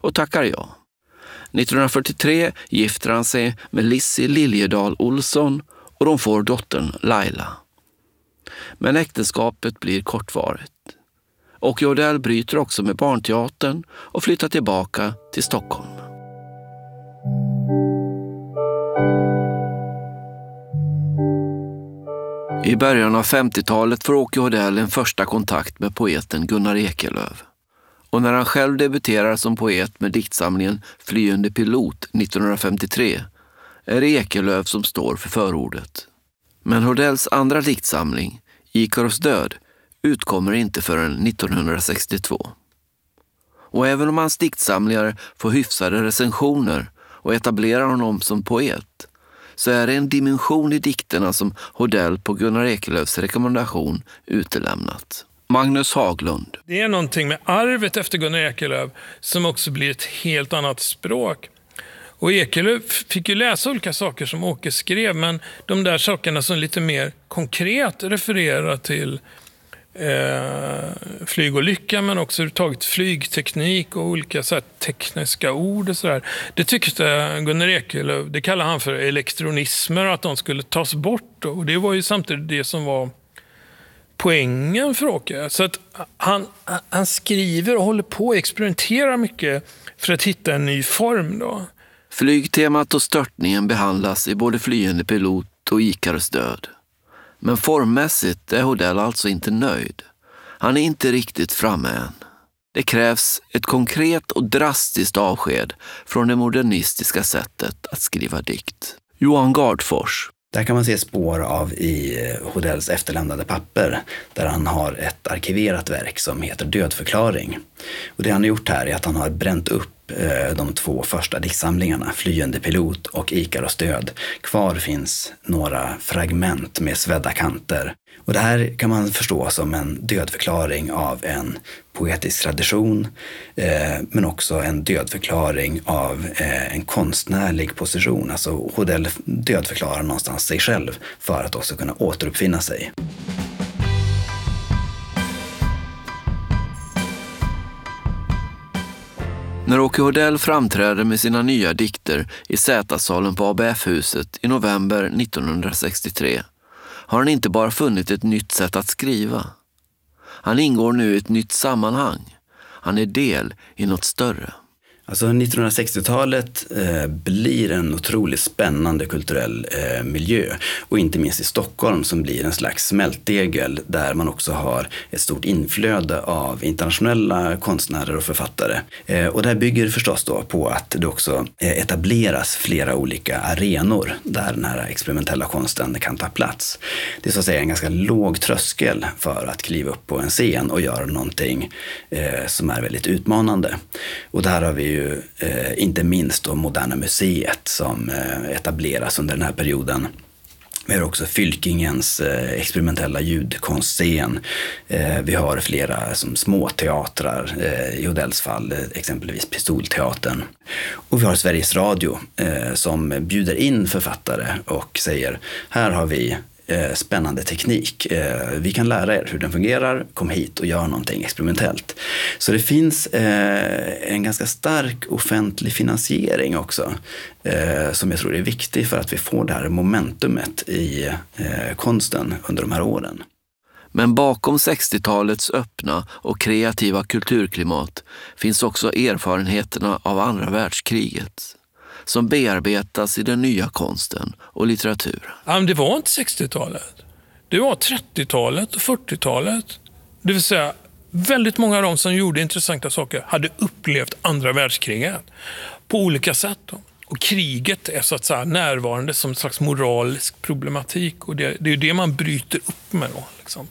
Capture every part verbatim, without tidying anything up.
och tackar ja. nittonhundrafyrtiotre gifter han sig med Lissi Liljedahl Olsson och de får dottern Laila. Men äktenskapet blir kortvarigt. Åke Odell bryter också med barnteatern och flyttar tillbaka till Stockholm. I början av femtiotalet får Åke Odell en första kontakt med poeten Gunnar Ekelöf. Och när han själv debuterar som poet med diktsamlingen Flyende pilot nittonhundrafemtiotre är det Ekelöf som står för förordet. Men Odells andra diktsamling, Ikaros död, utkommer inte förrän nittonhundrasextiotvå. Och även om hans diktsamlingar får hyfsade recensioner och etablerar honom som poet, så är det en dimension i dikterna som Odell på Gunnar Ekelöfs rekommendation utelämnat. Magnus Haglund. Det är någonting med arvet efter Gunnar Ekelöf som också blir ett helt annat språk. Och Ekelöf fick ju läsa olika saker som Åke skrev, men de där sakerna som lite mer konkret refererar till eh, flygolycka, men också överhuvudtaget flygteknik och olika så här tekniska ord och sådär. Det tyckte Gunnar Ekelöf, det kallar han för elektronismer, att de skulle tas bort. Och det var ju samtidigt det som var poängen för Åke. Så att han, han skriver och håller på att experimentera mycket för att hitta en ny form då. Flygtemat och störtningen behandlas i både Flyende pilot och Ikaros död. Men formmässigt är Odell alltså inte nöjd. Han är inte riktigt framme än. Det krävs ett konkret och drastiskt avsked från det modernistiska sättet att skriva dikt. Johan Gardfors. Där kan man se spår av i Odells efterlämnade papper, där han har ett arkiverat verk som heter Dödförklaring. Och det han har gjort här är att han har bränt upp de två första diktsamlingarna, Flyende pilot och Ikaros död. Kvar finns några fragment med svedda kanter. Och det här kan man förstå som en dödförklaring av en poetisk tradition, eh, men också en dödförklaring av eh, en konstnärlig position. Alltså Odell dödförklarar någonstans sig själv för att också kunna återuppfinna sig. När Åke Odell framträder med sina nya dikter i Z-salen på A B F-huset i november nittonhundrasextiotre har han inte bara funnit ett nytt sätt att skriva. Han ingår nu i ett nytt sammanhang. Han är del i något större. Alltså nittonhundrasextiotalet eh, blir en otroligt spännande kulturell eh, miljö, och inte minst i Stockholm som blir en slags smältdegel där man också har ett stort inflöde av internationella konstnärer och författare. Eh, och det här bygger förstås då på att det också eh, etableras flera olika arenor där den här experimentella konsten kan ta plats. Det är så att säga en ganska låg tröskel för att kliva upp på en scen och göra någonting eh, som är väldigt utmanande. Och där har vi ju eh, inte minst då Moderna museet som eh, etableras under den här perioden. Vi har också Fylkingens eh, experimentella ljudkonstscen. Eh, vi har flera som småteatrar, eh, i Odells fall eh, exempelvis Pistolteatern. Och vi har Sveriges Radio eh, som bjuder in författare och säger: här har vi Eh, spännande teknik. Eh, vi kan lära er hur den fungerar. Kom hit och gör någonting experimentellt. Så det finns eh, en ganska stark offentlig finansiering också, eh, som jag tror är viktig för att vi får det här momentumet i eh, konsten under de här åren. Men bakom sextiotalets öppna och kreativa kulturklimat finns också erfarenheterna av andra världskriget, som bearbetas i den nya konsten och litteraturen. Ja, men det var inte sextiotalet. Det var trettiotalet och fyrtiotalet. Det vill säga, väldigt många av dem som gjorde intressanta saker hade upplevt andra världskriget på olika sätt. Då. Och kriget är så att säga närvarande som en slags moralisk problematik. Och det, det är det man bryter upp med då. Liksom.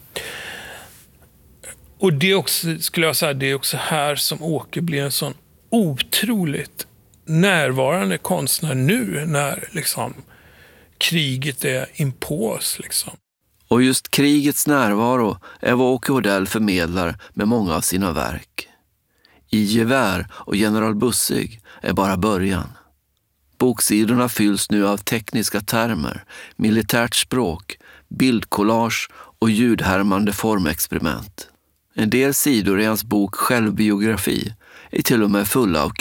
Och det är också, skulle jag säga, det är också här som Åke blir en sån otroligt närvarande konstnär nu när liksom kriget är inpå oss liksom. Och just krigets närvaro är vad Åke Odell förmedlar med många av sina verk. I Gevär och General Bussig är bara början. Boksidorna fylls nu av tekniska termer, militärt språk, bildkollage och ljudhärmande formexperiment. En del sidor i hans bok Självbiografi är till och med fulla av